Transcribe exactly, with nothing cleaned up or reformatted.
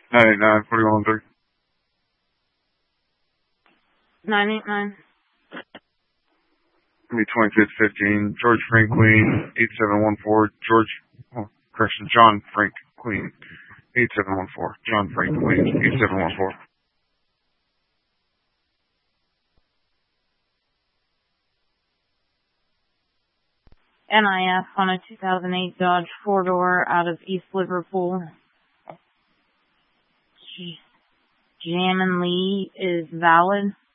nine eight nine, forty-one three. nine eight nine. Give me twenty-fifth fifteen. George Frank Queen, eight seven one four. George, oh, correction, John Frank Queen, eight seven one four. John Frank Queen, eight seven one four. N I F on a two thousand eight Dodge four-door out of East Liverpool. Jammin' Lee is valid.